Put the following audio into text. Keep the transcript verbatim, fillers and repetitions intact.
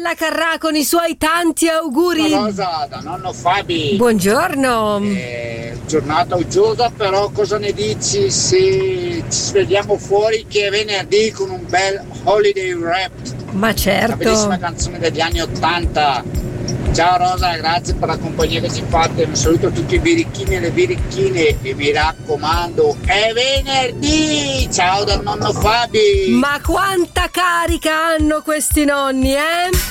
Rossella Carrà con i suoi tanti auguri. Ciao Rosa, da nonno Fabi. Buongiorno. Eh, giornata uggiosa, però cosa ne dici se ci svegliamo fuori che è venerdì con un bel holiday rap? Ma certo. Una bellissima canzone degli anni ottanta. Ciao Rosa, grazie per la compagnia che ci fate. Un saluto a tutti i birichini e le birichine e mi raccomando, è venerdì! Ciao dal nonno Fabi! Ma quanta carica hanno questi nonni, eh?